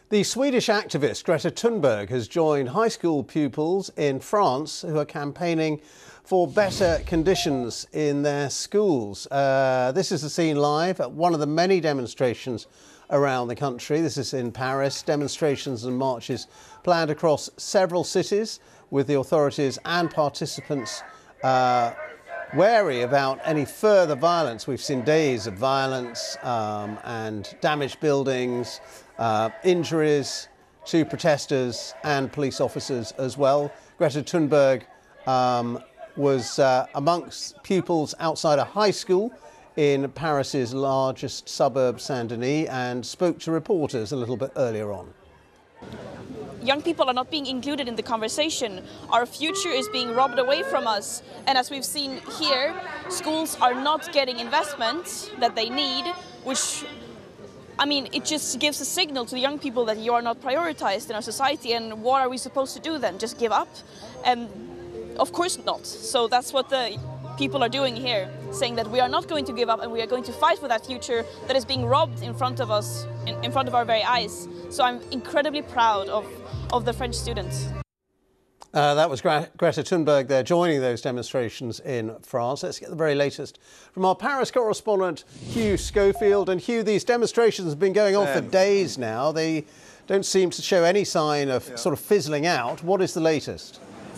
The Swedish activist Greta Thunberg has joined high school pupils in France who are campaigning for better conditions in their schools. This is the scene live at one of the many demonstrations around the country. This is in Paris. Demonstrations and marches planned across several cities, with the authorities and participants wary about any further violence. We've seen days of violence and damaged buildings, injuries to protesters and police officers as well. Greta Thunberg was amongst pupils outside a high school in Paris's largest suburb, Saint-Denis, and spoke to reporters a little bit earlier on. Young people are not being included in the conversation. Our future is being robbed away from us. And as we've seen here, schools are not getting investment that they need, which, I mean, it just gives a signal to the young people that you are not prioritized in our society. And what are we supposed to do then? Just give up? And of course not. So that's what the people are doing here, saying that we are not going to give up and we are going to fight for that future that is being robbed in front of us, in front of our very eyes. So I'm incredibly proud of the French students. That was Greta Thunberg there joining those demonstrations in France. Let's get the very latest from our Paris correspondent Hugh Schofield. And Hugh, these demonstrations have been going on for days now. They don't seem to show any sign of sort of fizzling out. What is the latest?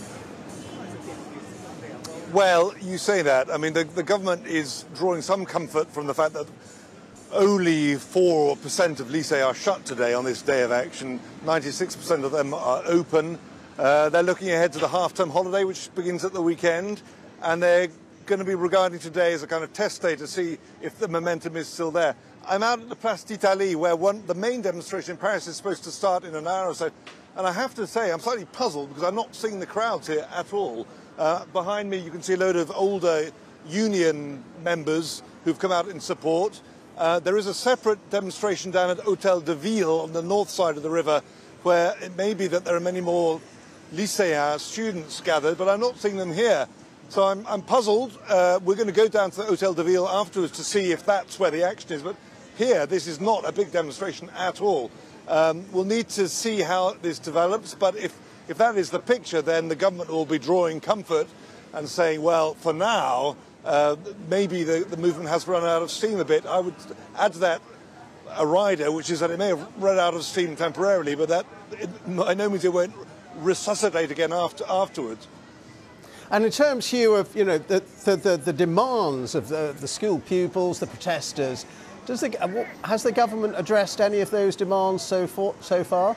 Well, you say that. I mean, the government is drawing some comfort from the fact that only 4% of lycées are shut today on this day of action. 96% of them are open. They're looking ahead to the half-term holiday, which begins at the weekend, and they're going to be regarding today as a kind of test day to see if the momentum is still there. I'm out at the Place d'Italie, where the main demonstration in Paris is supposed to start in an hour or so, and I have to say I'm slightly puzzled because I'm not seeing the crowds here at all. Behind me you can see a load of older union members who've come out in support. There is a separate demonstration down at Hôtel de Ville on the north side of the river, where it may be that there are many more lycéens, students gathered, but I'm not seeing them here. So I'm puzzled. We're going to go down to the Hôtel de Ville afterwards to see if that's where the action is. But here, this is not a big demonstration at all. We'll need to see how this develops, but if that is the picture, then the government will be drawing comfort and saying, well, for now, maybe the movement has run out of steam a bit. I would add to that a rider, which is that it may have run out of steam temporarily, but that by no means it won't resuscitate again afterwards. And in terms, Hugh, of the demands of the school pupils, the protesters, has the government addressed any of those demands so far?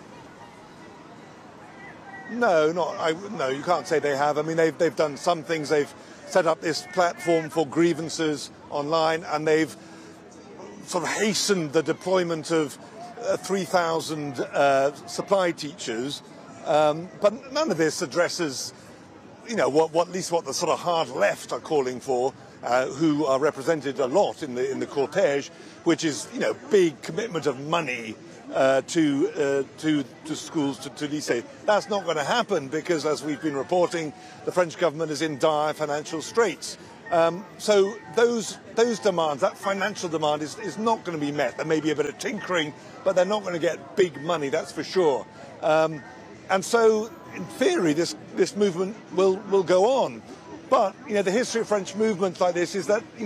No, no, you can't say they have. I mean, they've done some things. They've set up this platform for grievances online, and they've sort of hastened the deployment of 3,000 supply teachers. But none of this addresses, at least what the sort of hard left are calling for, who are represented a lot in the cortege, which is, big commitment of money to schools, to lycées. That's not going to happen because, as we've been reporting, the French government is in dire financial straits. So those demands, that financial demand, is not going to be met. There may be a bit of tinkering, but they're not going to get big money, that's for sure. And so, in theory, this movement will go on. But the history of French movements like this is that